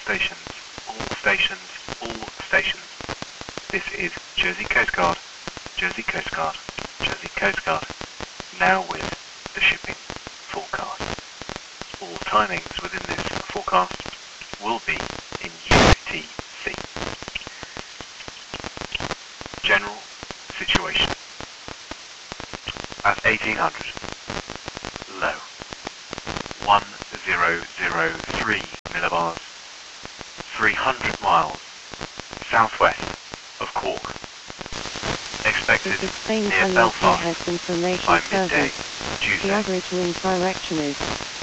stations, all stations, all stations. This is Jersey Coast Guard, Jersey Coast Guard, Jersey Coast Guard. Now with the shipping forecast. All timings within this forecast will be in UTC. General situation. At 1800, low, 1003 millibars, 300 miles southwest of Cork. Expected near Belfast by midday Tuesday. The average wind direction is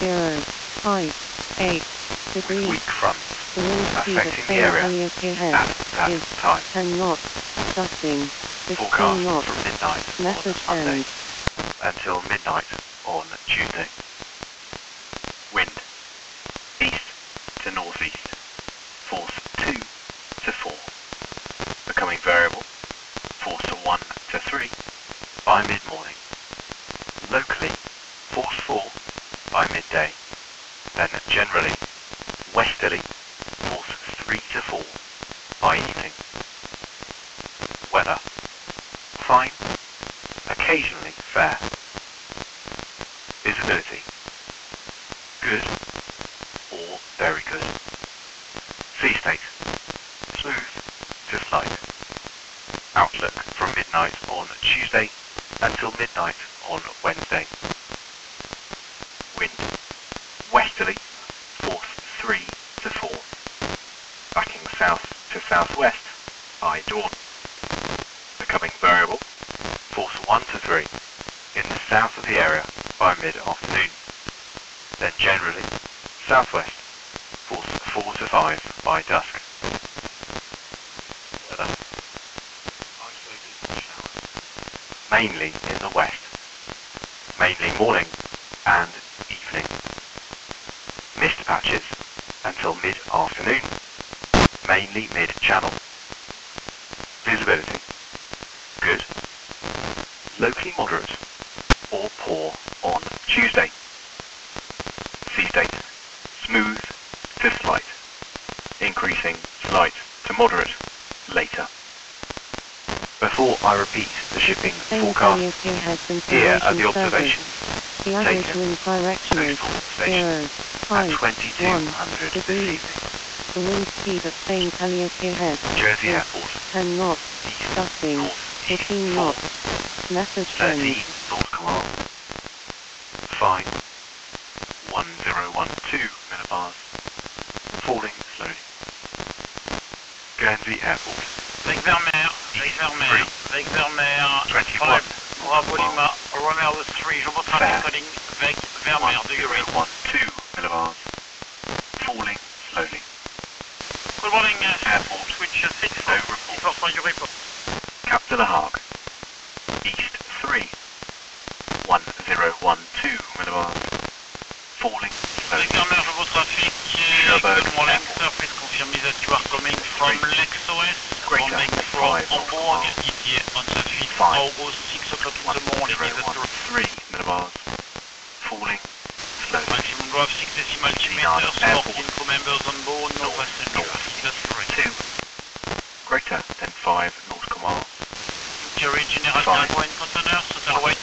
0.8 degrees. Weak fronts The wind speed at affecting the area ahead at that is time. 10 knots, gusting 15 Forecast knots. from midnight Message on Monday ends. until midnight on Tuesday. Wind east to northeast, force 2 to 4, becoming variable, force 1 to 3 by mid-morning, locally force 4 by midday, then generally westerly force 3 to 4 by evening. Weather fine, occasionally fair. Visibility good or very good. Sea state smooth to slight. Outlook from midnight on Tuesday until midnight on Wednesday. Wind westerly force 3 to 4, backing south to southwest by dawn, becoming variable force 1 to 3 in the south of the area by mid-afternoon, then generally southwest force 4 to 5 by dusk. Weather isolated showers, mainly in the west, mainly morning and evening. Mist patches until mid-afternoon, mainly mid-channel. Visibility good, locally moderate or poor on Tuesday. Sea state smooth to slight, increasing slight to moderate later. Before I repeat the shipping forecast, here are the observations The average taken wind direction is coastal stations at 2200 this evening. The wind speed at St. Eliot ahead Jersey is Airport, 10 knots, east, gusting north, 15 east, knots. Message 13 ends. North Command, fine, 1012 millibars, falling slowly. Guernsey Airport, Avec Vermeer, avec Vermeer, avec Vermeer, 21 Bravo Lima, runner the 3, Jumbo traffic calling avec Vermeer, do you read? 1012 millibars, falling slowly. Good morning, Airport, switch 6, no report. for your report. Cap de la Hague, east 3, 1012 millibars, falling Avec slowly. Vermeer, Jumbo traffic, Cherbourg good morning, Airport. sir, please confirm me that you are coming from Lexos, Greater coming than from 5 Hamburg, miles. ETA on the 5th 5. August, 6 o'clock in the morning, is that correct? 1013 millibars, falling slowly. Maximum drive 6 decimal C9 meters, Airport. 14 crew members on board, no North, passenger north. traffic, that's correct. 2, greater than 5 nautical miles. Jerry General 5. Cargo and Containers, total weight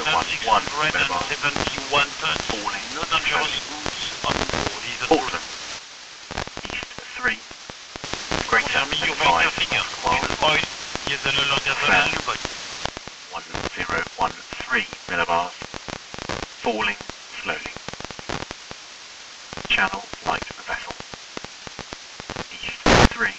2,671 tons, Falling no dangerous slowly. goods on board, is that Portland, correct? east 3, greater Confirm me than your 5 weight figure, nautical miles. fuel oil, diesel or gasoline, Luboy. 1013 millibars, falling slowly. Channel light vessel, east 3,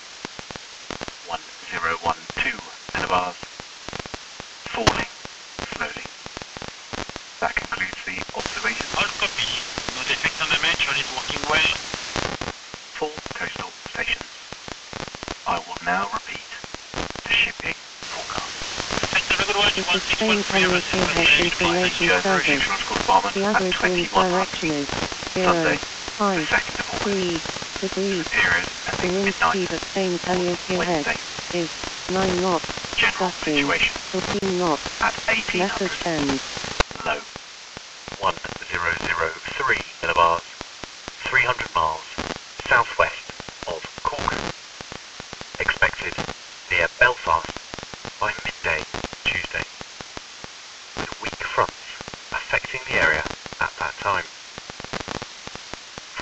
1012 millibars, falling slowly. That concludes the observation. All copy, no defect on the match, all is working well. For coastal stations. I will now repeat the shipping forecast. Thanks, have a good watch, This is St. 1613, Eliot Airhead Information Jersey Service. British Nautical Department The at average wind 2100. direction is Sunday, 0.3 the 2nd of August. degrees. Period The ending wind midnight. speed at St. Eliot ahead Wednesday. is 9 knots, General gusting situation 14 knots. at 1800. Message ends. Low 1003 millibars, 300 miles southwest of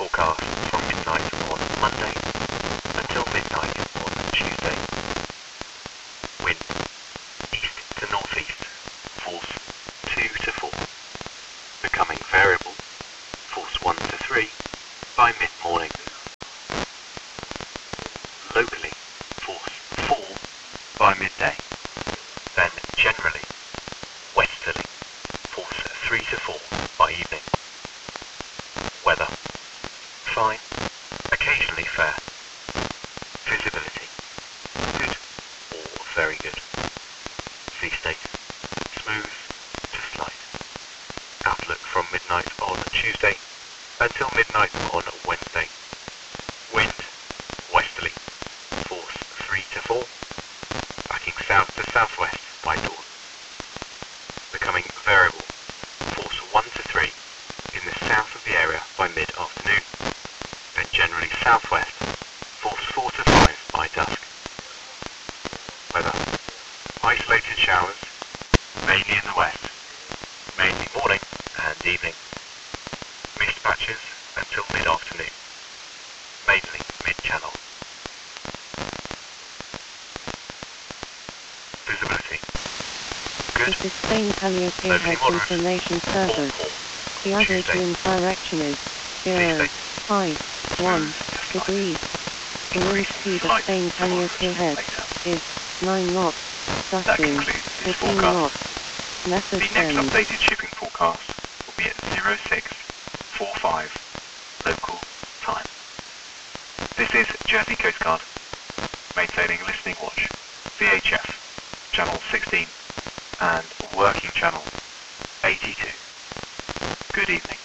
forecast from midnight on Monday until midnight on Tuesday. Wind east to northeast, force 2 to 4, becoming variable, force 1 to 3 by mid-morning. Locally, force 4 by midday, then generally westerly, force 3 to 4 by evening. Weather fine, occasionally fair. Visibility good or very good. Sea state smooth to slight. Outlook from midnight on Tuesday until midnight on Wednesday. Wind westerly, force 3 to 4, backing south to southwest by dawn. Becoming variable, force 1 to 3 in the south of the area by mid-afternoon, then generally southwest, force 4 to 5 by dusk. Weather isolated showers, mainly in the west, mainly morning and evening. Mist patches until mid-afternoon, mainly mid-channel. Visibility good, This is Spain Calliope locally has moderate, information service. The average Tuesday. wind direction is 0, 5, 1 degrees. The wind speed of Spain Calliope head is 9 knots, That gusting concludes this 15 forecast. knots. Message The next send. updated shipping forecast will be at 0645 local time. This is Jersey Coast Guard, maintaining listening watch, VHF, channel 16 and working channel 82. Good evening.